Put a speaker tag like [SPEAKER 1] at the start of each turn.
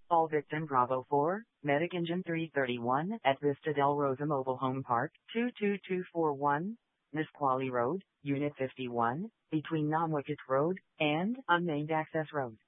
[SPEAKER 1] All victim Bravo 4, Medic Engine 331 at Vista del Rosa Mobile Home Park, 22241, Nisqually Road, Unit 51, between Namwicket Road and Unnamed Access Road.